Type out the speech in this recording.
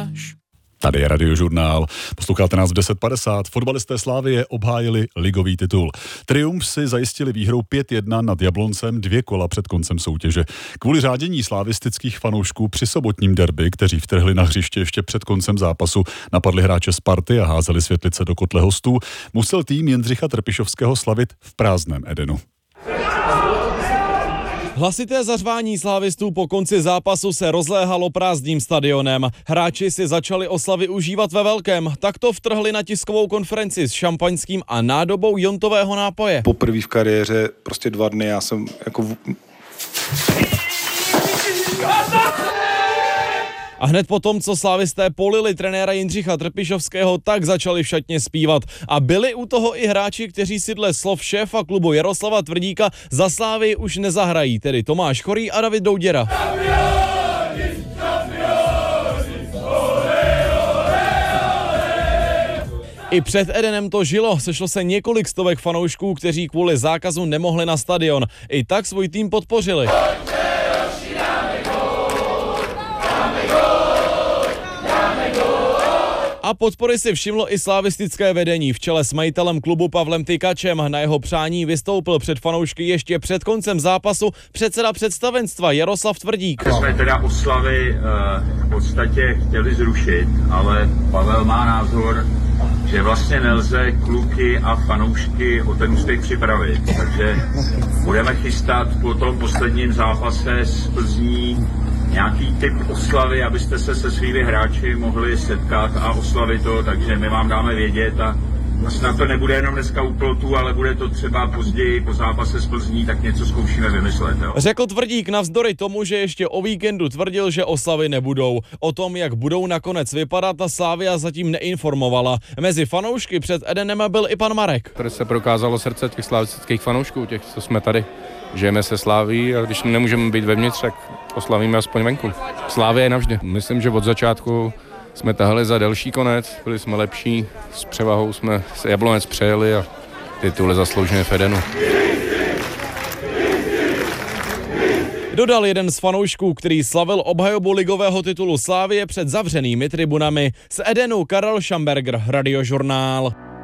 máš? Tady je Radiožurnál. Posloucháte nás v 10:50. Fotbalisté Slavie obhájili ligový titul. Triumf si zajistili výhrou 5-1 nad Jabloncem 2 kola před koncem soutěže. Kvůli řádění slavistických fanoušků při sobotním derby, kteří vtrhli na hřiště ještě před koncem zápasu, napadli hráče Sparty a házeli světlice do kotle hostů, musel tým Jindřicha Trpišovského slavit v prázdném Edenu. Hlasité zařvání slávistů po konci zápasu se rozléhalo prázdným stadionem. Hráči si začali oslavy užívat ve velkém. Takto vtrhli na tiskovou konferenci s šampaňským a nádobou jontového nápoje. Poprvé v kariéře prostě 2 dny já jsem jako... A hned potom, co slávisté polili trenéra Jindřicha Trpišovského, tak začali v šatně zpívat. A byli u toho i hráči, kteří si dle slov šéfa klubu Jaroslava Tvrdíka za Slávii už nezahrají, tedy Tomáš Chorý a David Douděra. I před Edenem to žilo, sešlo se několik stovek fanoušků, kteří kvůli zákazu nemohli na stadion. I tak svůj tým podpořili. A podpory si všimlo i slavistické vedení v čele s majitelem klubu Pavlem Tykačem. Na jeho přání vystoupil před fanoušky ještě před koncem zápasu předseda představenstva Jaroslav Tvrdík. My jsme teda oslavy v podstatě chtěli zrušit, ale Pavel má názor, že vlastně nelze kluky a fanoušky o ten úspěch připravit. Takže budeme chystat po tom posledním zápase s Plzní nějaký typ oslavy, abyste se se svými hráči mohli setkat a oslavit to, takže my vám dáme vědět a snad to nebude jenom dneska u plotu, ale bude to třeba později po zápase s Plzní, tak něco zkoušíme vymyslet. Jo. Řekl Tvrdík navzdory tomu, že ještě o víkendu tvrdil, že oslavy nebudou. O tom, jak budou nakonec vypadat, ta Slavia zatím neinformovala. Mezi fanoušky před Edenem byl i pan Marek. Tady se prokázalo srdce těch slavistických fanoušků, těch, co jsme tady. Žijeme se Slaví a když nemůžeme být vevnitř, tak oslavíme aspoň venku. Slávia je navždy. Myslím, že od začátku jsme tahali za delší konec, byli jsme lepší, s převahou jsme se Jablonec přejeli a titul zasloužený v Edenu. Dodal jeden z fanoušků, který slavil obhajobu ligového titulu Slavie před zavřenými tribunami. Z Edenu Karel Šamberger, Radiožurnál.